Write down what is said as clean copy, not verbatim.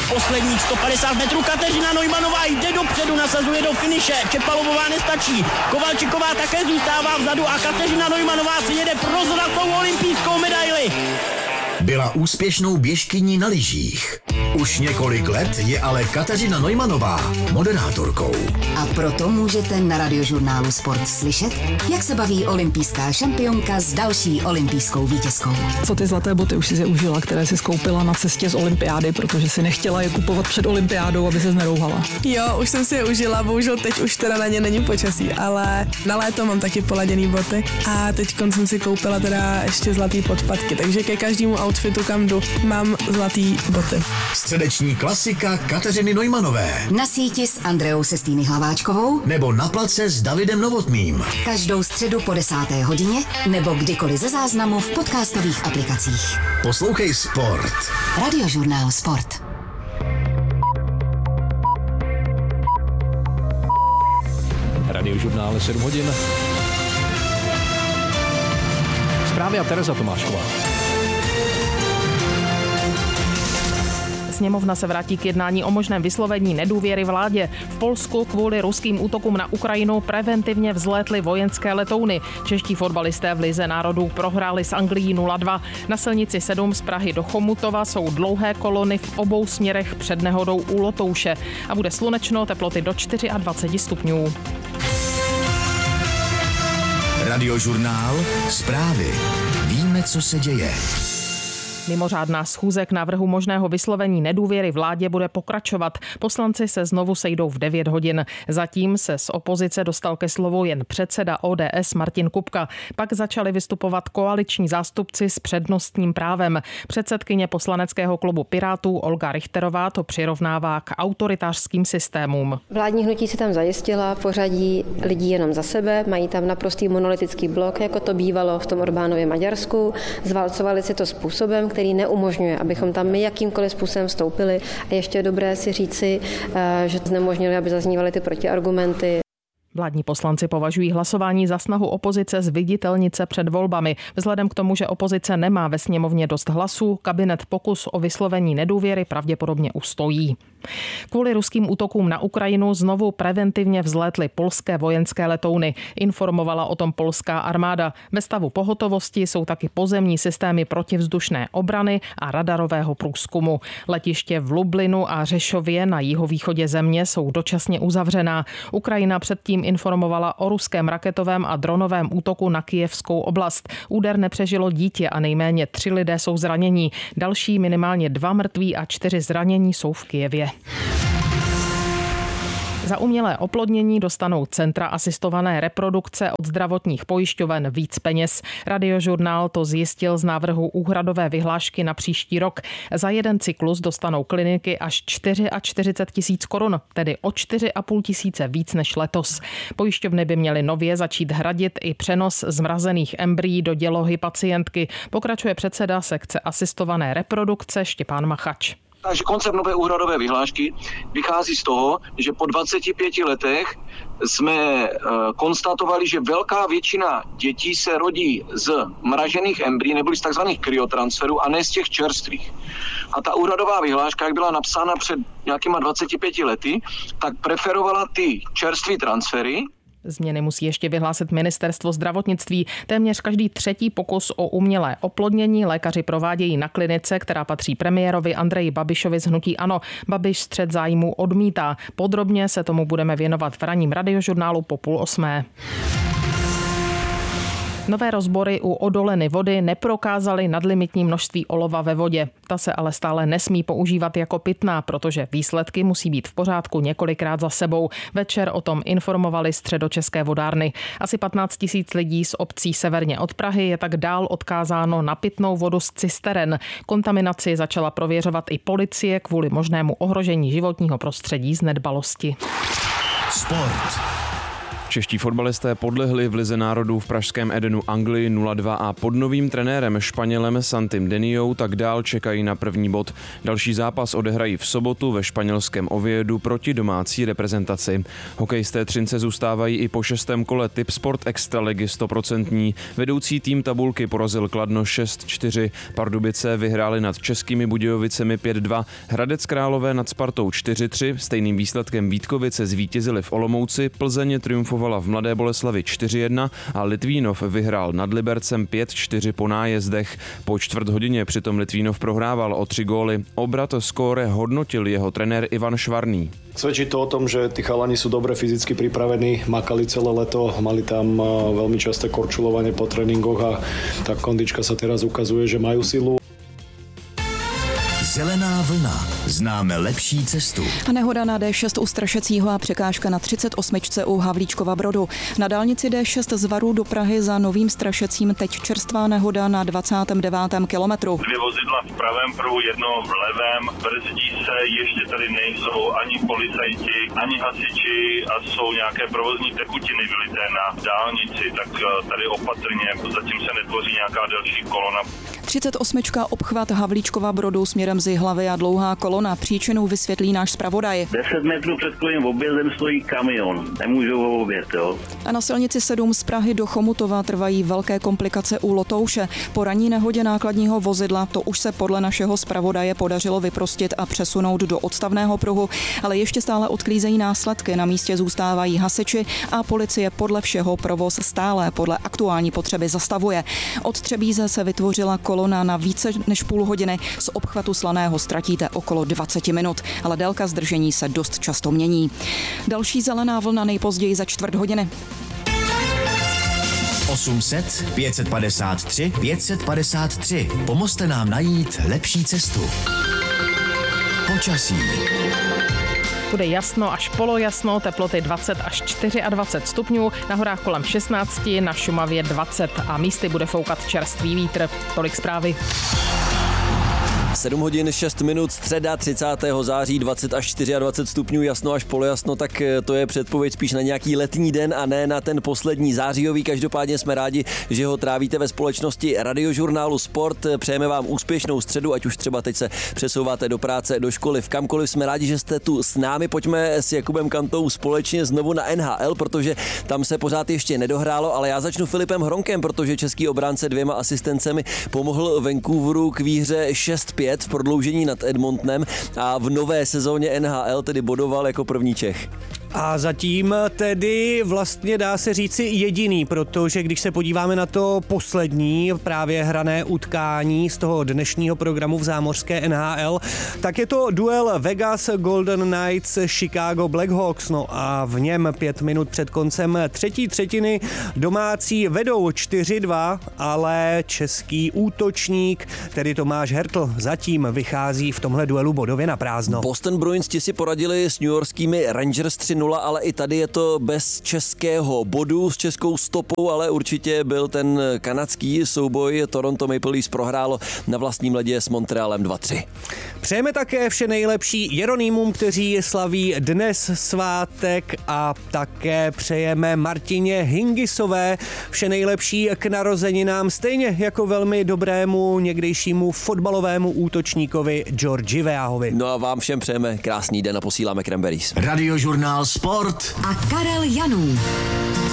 posledních 150 metrů. Kateřina Neumannová jde dopředu, nasazuje do finiše. Čepalovová nestačí. Kovalčiková také zůstává vzadu a Kateřina Neumannová si jede pro zlatou olympijskou medaili. Byla úspěšnou běžkyní na lyžích. Už několik let je ale Kateřina Neumannová moderátorkou. A proto můžete na Radiožurnálu Sport slyšet, jak se baví olympijská šampionka s další olympijskou vítězkou. Co ty zlaté boty už si je užila, které si skoupila na cestě z olympiády, protože si nechtěla je kupovat před olympiádou, aby se nerouhala? Jo, už jsem si je užila, bohužel teď už teda na ně není počasí, ale na léto mám taky poladěný boty a teď jsem si koupila teda ještě zlatý podpatky, takže ke každému outfitu, kam jdu, mám zlatý boty. Středeční klasika Kateřiny Neumanové. Na síti s Andreou Sestýny Hlaváčkovou Nebo na place s Davidem Novotným. každou středu po 10. hodině nebo kdykoliv ze záznamu v podcastových aplikacích. Poslouchej Sport. Radiožurnál Sport. Radiožurnál 7 hodin. Zprávy a Tereza Tomášková. Sněmovna se vrátí k jednání o možném vyslovení nedůvěry vládě. V Polsku kvůli ruským útokům na Ukrajinu preventivně vzlétly vojenské letouny. Čeští fotbalisté v Lize národů prohráli s Anglií 0-2. Na silnici 7 z Prahy do Chomutova jsou dlouhé kolony v obou směrech před nehodou u Lotouše. A bude slunečno, teploty do 24 stupňů. Radiožurnál. Zprávy. Víme, co se děje. Mimořádná schůze k návrhu možného vyslovení nedůvěry vládě bude pokračovat. Poslanci se znovu sejdou v 9 hodin. Zatím se z opozice dostal ke slovu jen předseda ODS Martin Kupka. Pak začali vystupovat koaliční zástupci s přednostním právem. Předsedkyně poslaneckého klubu Pirátů Olga Richterová to přirovnává k autoritářským systémům. Vládní hnutí si tam zajistila pořadí lidí jenom za sebe, mají tam naprostý monolitický blok, jako to bývalo v tom Orbánově Maďarsku. Zválcovali si to způsobem, který neumožňuje, abychom tam my jakýmkoliv způsobem vstoupili. A ještě je dobré si říci, že znemožnili, aby zaznívaly ty protiargumenty. Vládní poslanci považují hlasování za snahu opozice zviditelnit se před volbami. Vzhledem k tomu, že opozice nemá ve sněmovně dost hlasů, kabinet pokus o vyslovení nedůvěry pravděpodobně ustojí. Kvůli ruským útokům na Ukrajinu znovu preventivně vzlétly polské vojenské letouny. Informovala o tom polská armáda. Ve stavu pohotovosti jsou taky pozemní systémy protivzdušné obrany a radarového průzkumu. Letiště v Lublinu a Řešově na jihovýchodě země jsou dočasně uzavřená. Ukrajina předtím informovala o ruském raketovém a dronovém útoku na Kyjevskou oblast. Úder nepřežilo dítě a nejméně 3 lidé jsou zranění. Další minimálně 2 mrtví a 4 zranění jsou v Kyjevě. Za umělé oplodnění dostanou centra asistované reprodukce od zdravotních pojišťoven víc peněz. Radiožurnál to zjistil z návrhu úhradové vyhlášky na příští rok. Za jeden cyklus dostanou kliniky až 44 000 korun, tedy o 4 500 víc než letos. Pojišťovny by měly nově začít hradit i přenos zmrazených embryí do dělohy pacientky, pokračuje předseda sekce asistované reprodukce Štěpán Machač. Takže koncept nové úhradové vyhlášky vychází z toho, že po 25 letech jsme konstatovali, že velká většina dětí se rodí z mražených embryí nebo z takzvaných kryotransferů a ne z těch čerstvých. A ta úhradová vyhláška, jak byla napsána před nějakýma 25 lety, tak preferovala ty čerstvé transfery. Změny musí ještě vyhlásit ministerstvo zdravotnictví. Téměř každý 3. pokus o umělé oplodnění lékaři provádějí na klinice, která patří premiérovi Andreji Babišovi z hnutí ANO. Babiš střet zájmů odmítá. Podrobně se tomu budeme věnovat v ranním Radiožurnálu po 7:30. Nové rozbory u odoleny vody neprokázaly nadlimitní množství olova ve vodě. Ta se ale stále nesmí používat jako pitná, protože výsledky musí být v pořádku několikrát za sebou. Večer o tom informovali Středočeské vodárny. Asi 15 000 lidí z obcí severně od Prahy je tak dál odkázáno na pitnou vodu z cisteren. Kontaminaci začala prověřovat i policie kvůli možnému ohrožení životního prostředí z nedbalosti. Sport. Čeští fotbalisté podlehli v Lize národů v pražském Edenu Anglii 0-2 a pod novým trenérem Španělem Santim Deniou tak dál čekají na první bod. Další zápas odehrají v sobotu ve španělském Oviedu proti domácí reprezentaci. Hokejisté Třince zůstávají i po 6. kole Tipsport Extraligy 100%. Vedoucí tým tabulky porazil Kladno 6-4. Pardubice vyhráli nad Českými Budějovicemi 5-2. Hradec Králové nad Spartou 4-3. Stejným výsledkem Vítkovice zvítězili v Olomouci. Plzeň triumfovala v Mladé Boleslavi 4-1 a Litvínov vyhrál nad Libercem 5-4 po nájezdech. Po čtvrt hodině přitom Litvínov prohrával o 3 góly. Obrat skóre hodnotil jeho trenér Ivan Švarný. Svedčí to o tom, že tí chalani sú dobre fyzicky pripravení, makali celé leto, mali tam veľmi časté korčulovanie po tréningoch a tá kondička sa teraz ukazuje, že majú silu. Zelená vlna. Známe lepší cestu. Nehoda na D6 u Strašecího a překážka na 38. u Havlíčkova Brodu. Na dálnici D6 z Varu do Prahy za Novým Strašecím teď čerstvá nehoda na 29. kilometru. 2 vozidla v pravém pruhu, jedno v levém. Brzdí se, ještě tady nejsou ani policajti, ani hasiči a jsou nějaké provozní tekutiny vylité na dálnici, tak tady opatrně, zatím se netvoří nějaká delší kolona. 38. obchvat Havlíčkova Brodu směrem z Jihlavy a dlouhá kolona. Příčinu vysvětlí náš zpravodaj. 10 metrů před tím objezdem stojí kamion. Nemůžou ho objet, jo. A na silnici 7 z Prahy do Chomutova trvají velké komplikace u Lotouše. Po ranní nehodě nákladního vozidla to už se podle našeho zpravodaje podařilo vyprostit a přesunout do odstavného pruhu, ale ještě stále odklízejí následky. Na místě zůstávají hasiči a policie podle všeho provoz stále podle aktuální potřeby zastavuje. Od Třebíze se vytvořila kolona na více než půl hodiny. Z obchvatu Slaného ztratíte okolo 20 minut, ale délka zdržení se dost často mění. Další zelená vlna nejpozději za čtvrt hodiny. 800 553 553. Pomozte nám najít lepší cestu. Počasí. Bude jasno až polojasno, teploty 20 až 24 stupňů, na horách kolem 16, na Šumavě 20 a místy bude foukat čerstvý vítr. Tolik zprávy. 7 hodin 6 minut, středa 30. září, 20 až 24 stupňů, jasno až polojasno, tak to je předpověď spíš na nějaký letní den a ne na ten poslední zářijový. Každopádně jsme rádi, že ho trávíte ve společnosti Radiožurnálu Sport. Přejeme vám úspěšnou středu, ať už třeba teď se přesouváte do práce, do školy, v kamkoliv. Jsme rádi, že jste tu s námi. Pojďme s Jakubem Kantou společně znovu na NHL, protože tam se pořád ještě nedohrálo, ale já začnu Filipem Hronkem, protože český obránce 2 asistencemi pomohl Vancouveru k výhře 6-5 v prodloužení nad Edmontonem a v nové sezóně NHL tedy bodoval jako první Čech. A zatím tedy vlastně dá se říci jediný, protože když se podíváme na to poslední právě hrané utkání z toho dnešního programu v zámořské NHL, tak je to duel Vegas Golden Knights Chicago Blackhawks, no a v něm 5 minut před koncem třetí třetiny domácí vedou 4-2, ale český útočník, tedy Tomáš Hertl, zatím vychází v tomhle duelu bodově na prázdno. Boston Bruins ti si poradili s newyorskými Rangers 3-0, ale i tady je to bez českého bodu, s českou stopou, ale určitě byl ten kanadský souboj. Toronto Maple Leafs prohrálo na vlastním ledě s Montrealem 2-3. Přejeme také vše nejlepší Jeronýmům, kteří slaví dnes svátek, a také přejeme Martině Hingisové vše nejlepší k narozeninám, stejně jako velmi dobrému někdejšímu fotbalovému útočníkovi Georgi Weahovi. No a vám všem přejeme krásný den a posíláme Cranberries. Radiožurnál Sport a Karel Janů.